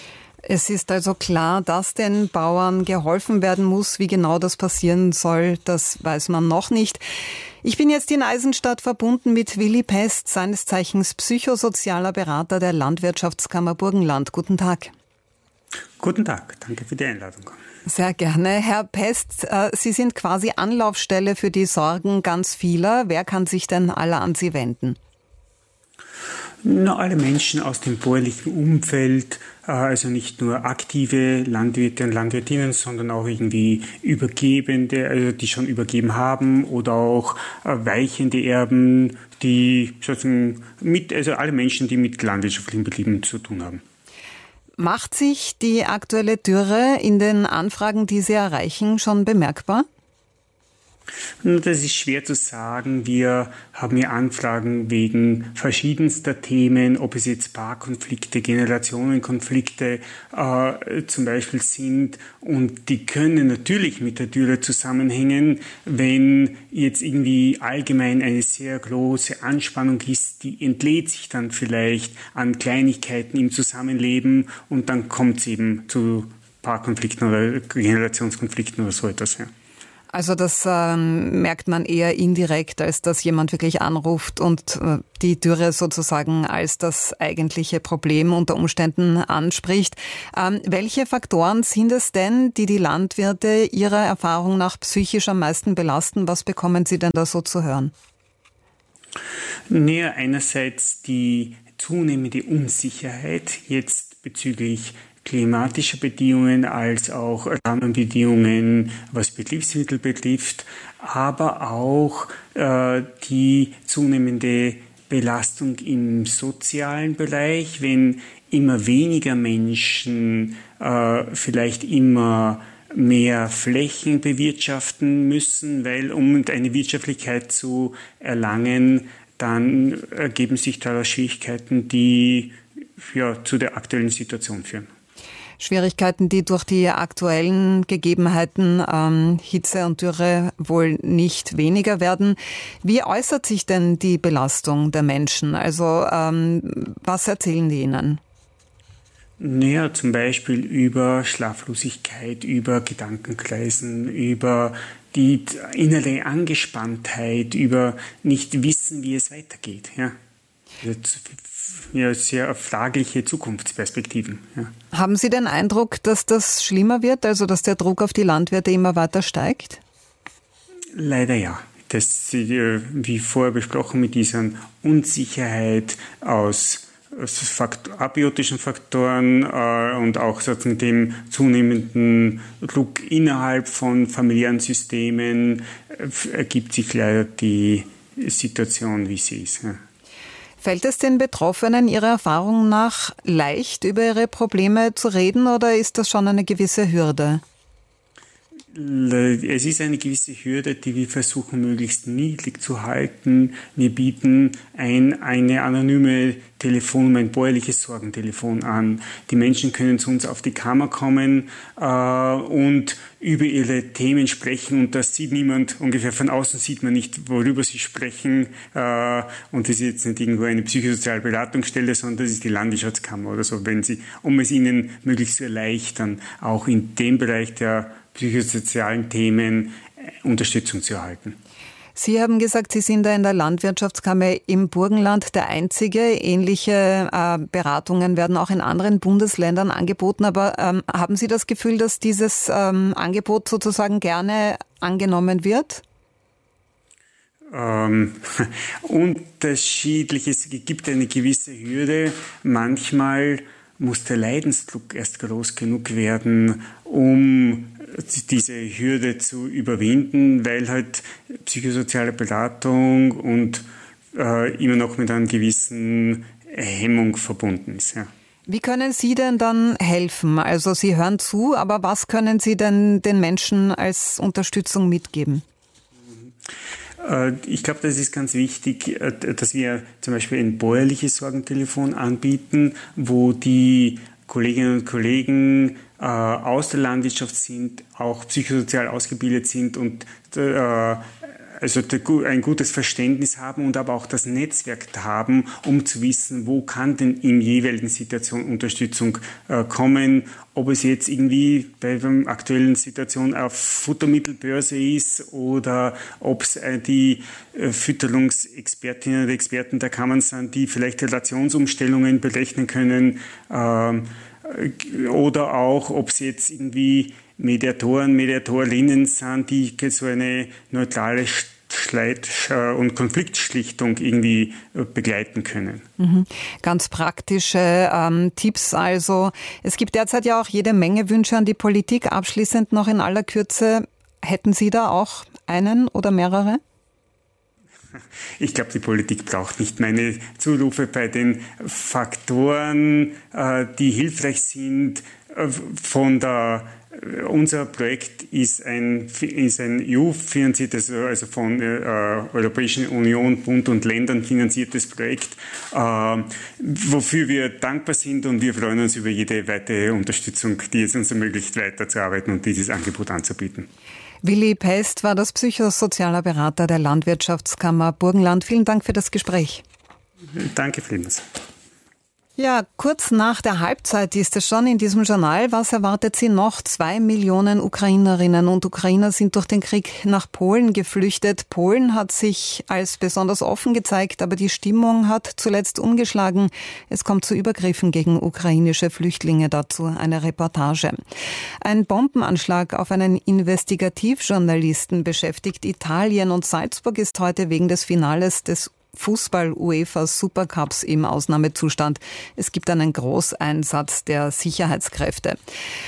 Es ist also klar, dass den Bauern geholfen werden muss. Wie genau das passieren soll, das weiß man noch nicht. Ich bin jetzt in Eisenstadt verbunden mit Willi Pest, seines Zeichens psychosozialer Berater der Landwirtschaftskammer Burgenland. Guten Tag. Guten Tag, danke für die Einladung. Sehr gerne. Herr Pest, Sie sind quasi Anlaufstelle für die Sorgen ganz vieler. Wer kann sich denn alle an Sie wenden? Alle Menschen aus dem bäuerlichen Umfeld, also nicht nur aktive Landwirte und Landwirtinnen, sondern auch irgendwie Übergebende, also die schon übergeben haben, oder auch weichende Erben, die sozusagen also alle Menschen, die mit landwirtschaftlichen Betrieben zu tun haben. Macht sich die aktuelle Dürre in den Anfragen, die Sie erreichen, schon bemerkbar? Das ist schwer zu sagen. Wir haben hier Anfragen wegen verschiedenster Themen, ob es jetzt Paarkonflikte, Generationenkonflikte zum Beispiel sind. Und die können natürlich mit der Dürre zusammenhängen, wenn jetzt irgendwie allgemein eine sehr große Anspannung ist, die entlädt sich dann vielleicht an Kleinigkeiten im Zusammenleben und dann kommt es eben zu Paarkonflikten oder Generationskonflikten oder so etwas. Ja. Also das merkt man eher indirekt, als dass jemand wirklich anruft und die Dürre sozusagen als das eigentliche Problem unter Umständen anspricht. Welche Faktoren sind es denn, die die Landwirte Ihrer Erfahrung nach psychisch am meisten belasten? Was bekommen Sie denn da so zu hören? Einerseits die zunehmende Unsicherheit jetzt bezüglich klimatischer Bedingungen als auch Rahmenbedingungen, was Betriebsmittel betrifft, aber auch die zunehmende Belastung im sozialen Bereich, wenn immer weniger Menschen vielleicht immer mehr Flächen bewirtschaften müssen, weil um eine Wirtschaftlichkeit zu erlangen, dann ergeben sich daraus Schwierigkeiten, die zu der aktuellen Situation führen. Schwierigkeiten, die durch die aktuellen Gegebenheiten Hitze und Dürre wohl nicht weniger werden. Wie äußert sich denn die Belastung der Menschen? Also was erzählen die Ihnen? Zum Beispiel über Schlaflosigkeit, über Gedankenkreisen, über die innere Angespanntheit, über nicht wissen, wie es weitergeht. Sehr fragliche Zukunftsperspektiven. Ja. Haben Sie den Eindruck, dass das schlimmer wird, also dass der Druck auf die Landwirte immer weiter steigt? Leider ja. Das, wie vorher besprochen, mit dieser Unsicherheit aus abiotischen Faktoren und auch sozusagen dem zunehmenden Druck innerhalb von familiären Systemen ergibt sich leider die Situation, wie sie ist. Ja. Fällt es den Betroffenen Ihrer Erfahrung nach leicht, über ihre Probleme zu reden, oder ist das schon eine gewisse Hürde? Es ist eine gewisse Hürde, die wir versuchen möglichst niedrig zu halten. Wir bieten eine anonyme Telefonnummer, ein bäuerliches Sorgentelefon an. Die Menschen können zu uns auf die Kammer kommen und über ihre Themen sprechen, und das sieht niemand, ungefähr von außen sieht man nicht, worüber sie sprechen, und das ist jetzt nicht irgendwo eine psychosoziale Beratungsstelle, sondern das ist die Landwirtschaftskammer oder so, um es ihnen möglichst zu erleichtern, auch in dem Bereich der psychosozialen Themen Unterstützung zu erhalten. Sie haben gesagt, Sie sind da in der Landwirtschaftskammer im Burgenland der Einzige. Ähnliche Beratungen werden auch in anderen Bundesländern angeboten. Aber haben Sie das Gefühl, dass dieses Angebot sozusagen gerne angenommen wird? Unterschiedlich. Es gibt eine gewisse Hürde. Manchmal muss der Leidensdruck erst groß genug werden, um diese Hürde zu überwinden, weil halt psychosoziale Beratung und immer noch mit einer gewissen Hemmung verbunden ist. Ja. Wie können Sie denn dann helfen? Also Sie hören zu, aber was können Sie denn den Menschen als Unterstützung mitgeben? Ich glaube, das ist ganz wichtig, dass wir zum Beispiel ein bäuerliches Sorgentelefon anbieten, wo die Kolleginnen und Kollegen aus der Landwirtschaft sind, auch psychosozial ausgebildet sind und also ein gutes Verständnis haben und aber auch das Netzwerk haben, um zu wissen, wo kann denn in jeweiligen Situation Unterstützung kommen, ob es jetzt irgendwie bei der aktuellen Situation auf Futtermittelbörse ist oder ob es die Fütterungsexpertinnen und Experten der Kammern sind, die vielleicht Relationsumstellungen berechnen können. oder auch, ob es jetzt irgendwie Mediatorinnen sind, die so eine neutrale und Konfliktschlichtung irgendwie begleiten können. Ganz praktische Tipps also. Es gibt derzeit ja auch jede Menge Wünsche an die Politik. Abschließend noch in aller Kürze, hätten Sie da auch einen oder mehrere? Ich glaube, die Politik braucht nicht meine Zurufe bei den Faktoren, die hilfreich sind. Unser Projekt ist ein EU-finanziertes, also von der Europäischen Union, Bund und Ländern finanziertes Projekt, wofür wir dankbar sind, und wir freuen uns über jede weitere Unterstützung, die es uns ermöglicht, weiterzuarbeiten und dieses Angebot anzubieten. Willi Pest war das psychosozialer Berater der Landwirtschaftskammer Burgenland. Vielen Dank für das Gespräch. Danke vielmals. Ja, kurz nach der Halbzeit ist es schon in diesem Journal. Was erwartet Sie noch? 2 Millionen Ukrainerinnen und Ukrainer sind durch den Krieg nach Polen geflüchtet. Polen hat sich als besonders offen gezeigt, aber die Stimmung hat zuletzt umgeschlagen. Es kommt zu Übergriffen gegen ukrainische Flüchtlinge. Dazu eine Reportage. Ein Bombenanschlag auf einen Investigativjournalisten beschäftigt Italien, und Salzburg ist heute wegen des Finales des Fußball-UEFA Supercups im Ausnahmezustand. Es gibt einen Großeinsatz der Sicherheitskräfte.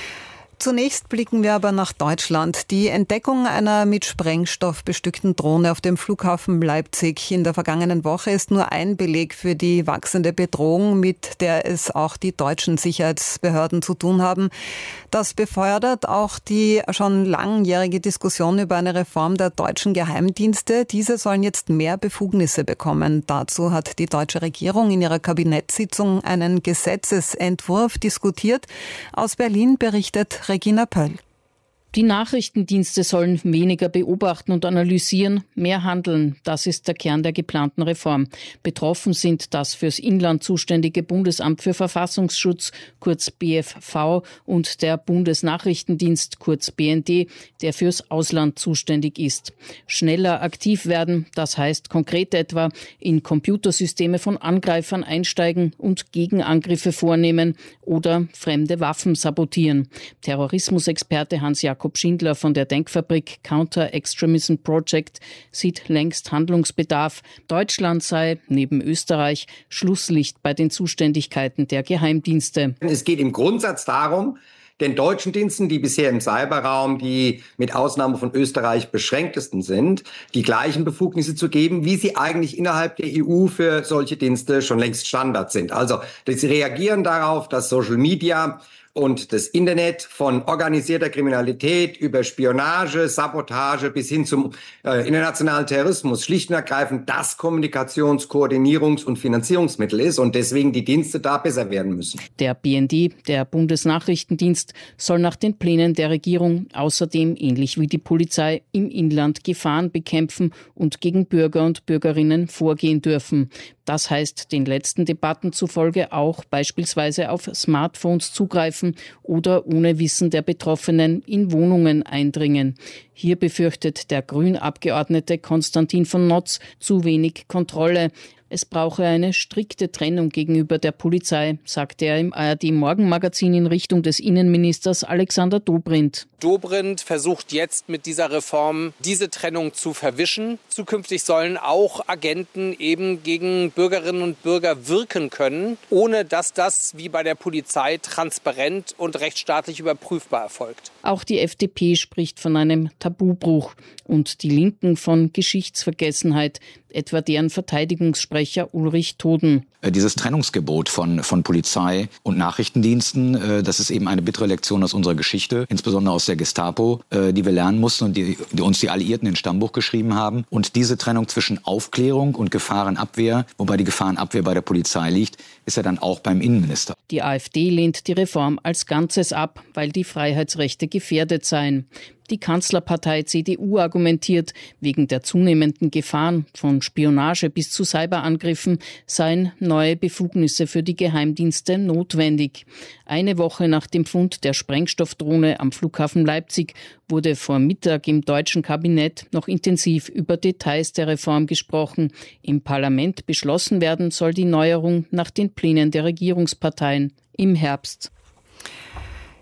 Zunächst blicken wir aber nach Deutschland. Die Entdeckung einer mit Sprengstoff bestückten Drohne auf dem Flughafen Leipzig in der vergangenen Woche ist nur ein Beleg für die wachsende Bedrohung, mit der es auch die deutschen Sicherheitsbehörden zu tun haben. Das befeuert auch die schon langjährige Diskussion über eine Reform der deutschen Geheimdienste. Diese sollen jetzt mehr Befugnisse bekommen. Dazu hat die deutsche Regierung in ihrer Kabinettssitzung einen Gesetzesentwurf diskutiert. Aus Berlin berichtet Regina Pöll. Die Nachrichtendienste sollen weniger beobachten und analysieren, mehr handeln. Das ist der Kern der geplanten Reform. Betroffen sind das fürs Inland zuständige Bundesamt für Verfassungsschutz, kurz BFV, und der Bundesnachrichtendienst, kurz BND, der fürs Ausland zuständig ist. Schneller aktiv werden, das heißt konkret etwa in Computersysteme von Angreifern einsteigen und Gegenangriffe vornehmen oder fremde Waffen sabotieren. Terrorismusexperte Hans-Jakob Schindler von der Denkfabrik Counter Extremism Project sieht längst Handlungsbedarf. Deutschland sei, neben Österreich, Schlusslicht bei den Zuständigkeiten der Geheimdienste. Es geht im Grundsatz darum, den deutschen Diensten, die bisher im Cyberraum die mit Ausnahme von Österreich beschränktesten sind, die gleichen Befugnisse zu geben, wie sie eigentlich innerhalb der EU für solche Dienste schon längst Standard sind. Also, sie reagieren darauf, dass Social Media und das Internet von organisierter Kriminalität über Spionage, Sabotage bis hin zum internationalen Terrorismus schlicht und ergreifend das Kommunikations-, Koordinierungs- und Finanzierungsmittel ist und deswegen die Dienste da besser werden müssen. Der BND, der Bundesnachrichtendienst, soll nach den Plänen der Regierung außerdem, ähnlich wie die Polizei, im Inland Gefahren bekämpfen und gegen Bürger und Bürgerinnen vorgehen dürfen. Das heißt, den letzten Debatten zufolge auch beispielsweise auf Smartphones zugreifen oder ohne Wissen der Betroffenen in Wohnungen eindringen. Hier befürchtet der Grünabgeordnete Konstantin von Notz zu wenig Kontrolle. Es brauche eine strikte Trennung gegenüber der Polizei, sagte er im ARD-Morgenmagazin in Richtung des Innenministers Alexander Dobrindt. Dobrindt versucht jetzt mit dieser Reform diese Trennung zu verwischen. Zukünftig sollen auch Agenten eben gegen Bürgerinnen und Bürger wirken können, ohne dass das wie bei der Polizei transparent und rechtsstaatlich überprüfbar erfolgt. Auch die FDP spricht von einem Tabubruch und die Linken von Geschichtsvergessenheit, etwa deren Verteidigungssprecher Ulrich Toden. Dieses Trennungsgebot von Polizei und Nachrichtendiensten, das ist eben eine bittere Lektion aus unserer Geschichte, insbesondere aus der Gestapo, die wir lernen mussten und die uns die Alliierten ins Stammbuch geschrieben haben. Und diese Trennung zwischen Aufklärung und Gefahrenabwehr, wobei die Gefahrenabwehr bei der Polizei liegt, ist ja dann auch beim Innenminister. Die AfD lehnt die Reform als Ganzes ab, weil die Freiheitsrechte gefährdet seien. Die Kanzlerpartei CDU argumentiert, wegen der zunehmenden Gefahren von Spionage bis zu Cyberangriffen seien neue Befugnisse für die Geheimdienste notwendig. Eine Woche nach dem Fund der Sprengstoffdrohne am Flughafen Leipzig wurde vor Mittag im deutschen Kabinett noch intensiv über Details der Reform gesprochen. Im Parlament beschlossen werden soll die Neuerung nach den Plänen der Regierungsparteien im Herbst.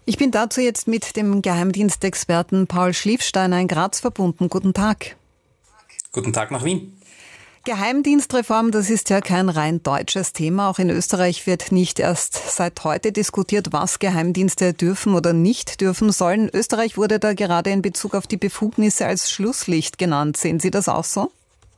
Ich bin dazu jetzt mit dem Geheimdienstexperten Paul Schliefsteiner in Graz verbunden. Guten Tag. Guten Tag nach Wien. Geheimdienstreform, das ist ja kein rein deutsches Thema. Auch in Österreich wird nicht erst seit heute diskutiert, was Geheimdienste dürfen oder nicht dürfen sollen. Österreich wurde da gerade in Bezug auf die Befugnisse als Schlusslicht genannt. Sehen Sie das auch so?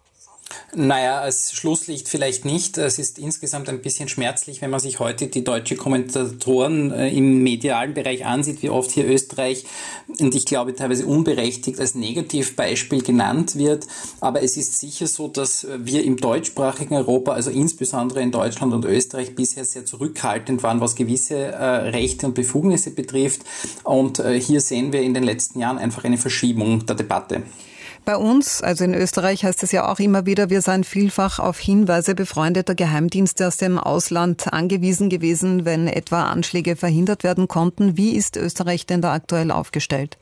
Naja, als Schlusslicht vielleicht nicht. Es ist insgesamt ein bisschen schmerzlich, wenn man sich heute die deutschen Kommentatoren im medialen Bereich ansieht, wie oft hier Österreich, und ich glaube teilweise unberechtigt, als Negativbeispiel genannt wird. Aber es ist sicher so, dass wir im deutschsprachigen Europa, also insbesondere in Deutschland und Österreich, bisher sehr zurückhaltend waren, was gewisse Rechte und Befugnisse betrifft. Und hier sehen wir in den letzten Jahren einfach eine Verschiebung der Debatte. Bei uns, also in Österreich, heißt es ja auch immer wieder, wir seien vielfach auf Hinweise befreundeter Geheimdienste aus dem Ausland angewiesen gewesen, wenn etwa Anschläge verhindert werden konnten. Wie ist Österreich denn da aktuell aufgestellt?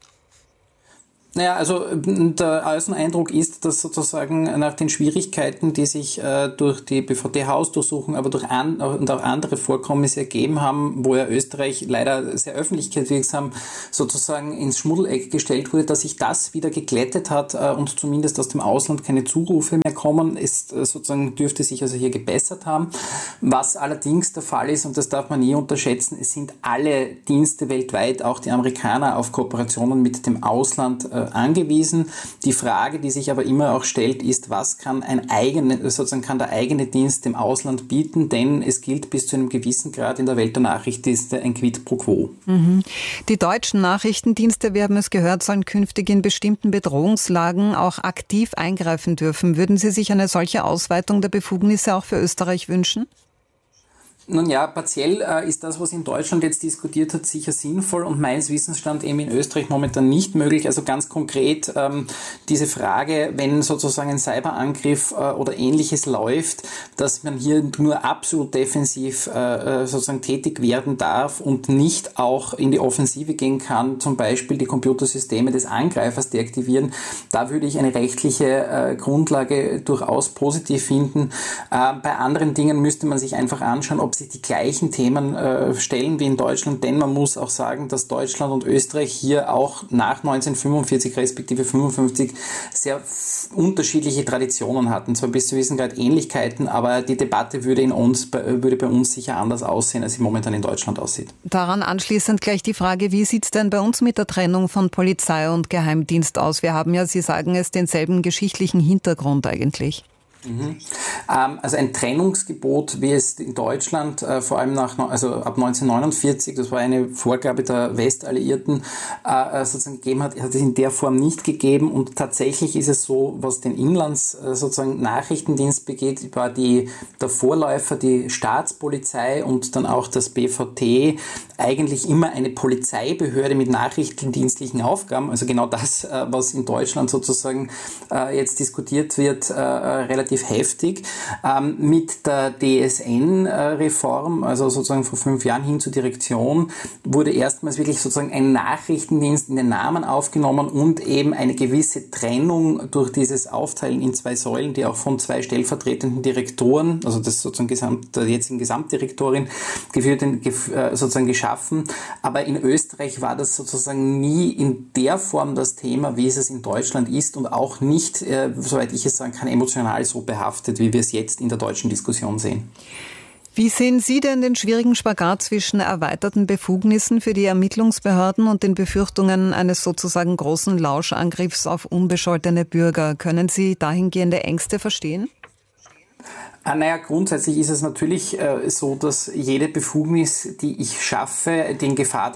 Naja, also der Außeneindruck ist, dass sozusagen nach den Schwierigkeiten, die sich durch die BVD-Hausdurchsuchung, aber und auch andere Vorkommnisse ergeben haben, wo ja Österreich leider sehr öffentlichkeitswirksam sozusagen ins Schmuddeleck gestellt wurde, dass sich das wieder geglättet hat und zumindest aus dem Ausland keine Zurufe mehr kommen, ist sozusagen dürfte sich also hier gebessert haben. Was allerdings der Fall ist, und das darf man nie unterschätzen, es sind alle Dienste weltweit, auch die Amerikaner, auf Kooperationen mit dem Ausland angewiesen. Die Frage, die sich aber immer auch stellt, ist, was kann kann der eigene Dienst dem Ausland bieten, denn es gilt bis zu einem gewissen Grad in der Welt der Nachrichtendienste ein Quid pro quo. Die deutschen Nachrichtendienste, wir haben es gehört, sollen künftig in bestimmten Bedrohungslagen auch aktiv eingreifen dürfen. Würden Sie sich eine solche Ausweitung der Befugnisse auch für Österreich wünschen? Nun ja, partiell ist das, was in Deutschland jetzt diskutiert hat, sicher sinnvoll und meines Wissens stand eben in Österreich momentan nicht möglich. Also ganz konkret diese Frage, wenn sozusagen ein Cyberangriff oder Ähnliches läuft, dass man hier nur absolut defensiv sozusagen tätig werden darf und nicht auch in die Offensive gehen kann, zum Beispiel die Computersysteme des Angreifers deaktivieren. Da würde ich eine rechtliche Grundlage durchaus positiv finden. Bei anderen Dingen müsste man sich einfach anschauen, ob sich die gleichen Themen stellen wie in Deutschland, denn man muss auch sagen, dass Deutschland und Österreich hier auch nach 1945 respektive 55 sehr unterschiedliche Traditionen hatten. Zwar bis zu gewissen Grad Ähnlichkeiten, aber die Debatte würde bei uns sicher anders aussehen, als sie momentan in Deutschland aussieht. Daran anschließend gleich die Frage, wie sieht es denn bei uns mit der Trennung von Polizei und Geheimdienst aus? Wir haben ja, Sie sagen es, denselben geschichtlichen Hintergrund eigentlich. Also ein Trennungsgebot, wie es in Deutschland vor allem ab 1949, das war eine Vorgabe der Westalliierten, sozusagen gegeben hat es in der Form nicht gegeben und tatsächlich ist es so, was den sozusagen Nachrichtendienst begeht, war der Vorläufer, die Staatspolizei und dann auch das BVT eigentlich immer eine Polizeibehörde mit nachrichtendienstlichen Aufgaben, also genau das, was in Deutschland sozusagen jetzt diskutiert wird, relativ heftig. Mit der DSN-Reform, also sozusagen vor 5 Jahren hin zur Direktion, wurde erstmals wirklich sozusagen ein Nachrichtendienst in den Namen aufgenommen und eben eine gewisse Trennung durch dieses Aufteilen in 2 Säulen, die auch von 2 stellvertretenden Direktoren, also das sozusagen der jetzigen Gesamtdirektorin sozusagen geschaffen. Aber in Österreich war das sozusagen nie in der Form das Thema, wie es in Deutschland ist und auch nicht, soweit ich es sagen kann, emotional so behaftet, wie wir es jetzt in der deutschen Diskussion sehen. Wie sehen Sie denn den schwierigen Spagat zwischen erweiterten Befugnissen für die Ermittlungsbehörden und den Befürchtungen eines sozusagen großen Lauschangriffs auf unbescholtene Bürger? Können Sie dahingehende Ängste verstehen? Naja, grundsätzlich ist es natürlich so, dass jede Befugnis, die ich schaffe, die Gefahr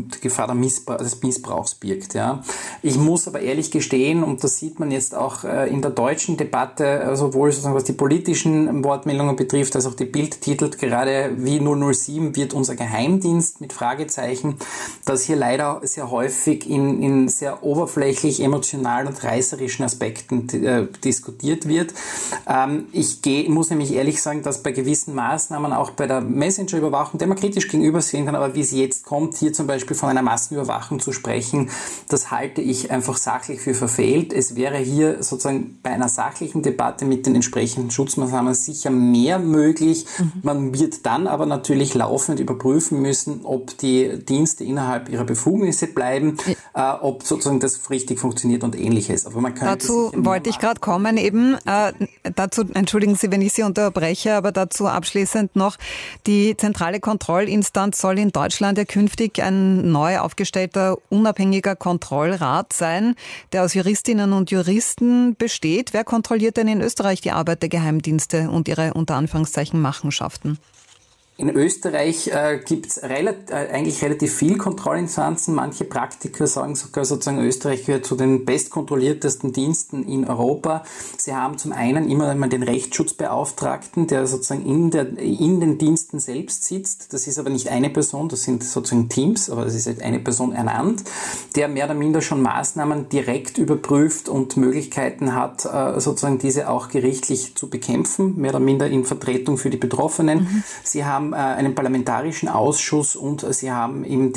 des Missbrauchs birgt. Ja. Ich muss aber ehrlich gestehen, und das sieht man jetzt auch in der deutschen Debatte, sowohl sozusagen was die politischen Wortmeldungen betrifft, als auch die Bild titelt gerade wie 007 wird unser Geheimdienst mit Fragezeichen, dass hier leider sehr häufig in sehr oberflächlich, emotional und reißerischen Aspekten diskutiert wird. Ich muss nämlich nämlich ehrlich sagen, dass bei gewissen Maßnahmen, auch bei der Messenger-Überwachung, der man kritisch gegenüber sehen kann, aber wie es jetzt kommt, hier zum Beispiel von einer Massenüberwachung zu sprechen, das halte ich einfach sachlich für verfehlt. Es wäre hier sozusagen bei einer sachlichen Debatte mit den entsprechenden Schutzmaßnahmen sicher mehr möglich. Man wird dann aber natürlich laufend überprüfen müssen, ob die Dienste innerhalb ihrer Befugnisse bleiben, ob sozusagen das richtig funktioniert und Ähnliches. Aber man könnte dazu wollte ich gerade kommen eben. Dazu, entschuldigen Sie, wenn ich Sie unterbreche, aber dazu abschließend noch, die zentrale Kontrollinstanz soll in Deutschland ja künftig ein neu aufgestellter, unabhängiger Kontrollrat sein, der aus Juristinnen und Juristen besteht. Wer kontrolliert denn in Österreich die Arbeit der Geheimdienste und ihre unter Anführungszeichen Machenschaften? In Österreich gibt es eigentlich relativ viel Kontrollinstanzen. Manche Praktiker sagen sogar sozusagen, Österreich gehört zu den bestkontrolliertesten Diensten in Europa. Sie haben zum einen immer den Rechtsschutzbeauftragten, der sozusagen in den Diensten selbst sitzt. Das ist aber nicht eine Person, das sind sozusagen Teams, aber es ist halt eine Person ernannt, der mehr oder minder schon Maßnahmen direkt überprüft und Möglichkeiten hat, sozusagen diese auch gerichtlich zu bekämpfen, mehr oder minder in Vertretung für die Betroffenen. Sie haben einen parlamentarischen Ausschuss und sie haben mit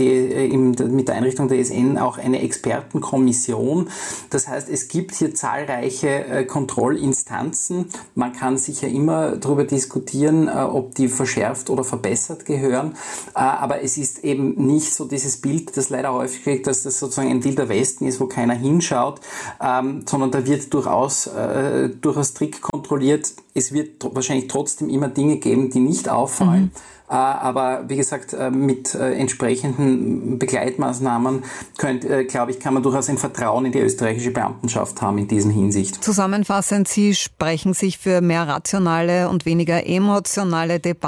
der Einrichtung der ESN auch eine Expertenkommission. Das heißt, es gibt hier zahlreiche Kontrollinstanzen. Man kann sicher immer darüber diskutieren, ob die verschärft oder verbessert gehören. Aber es ist eben nicht so dieses Bild, das leider häufig kriegt, dass das sozusagen ein Wilder Westen ist, wo keiner hinschaut, sondern da wird durchaus strikt kontrolliert. Es wird wahrscheinlich trotzdem immer Dinge geben, die nicht auffallen. Aber wie gesagt, mit entsprechenden Begleitmaßnahmen glaube ich, kann man durchaus ein Vertrauen in die österreichische Beamtenschaft haben in dieser Hinsicht. Zusammenfassend, Sie sprechen sich für mehr rationale und weniger emotionale Debatten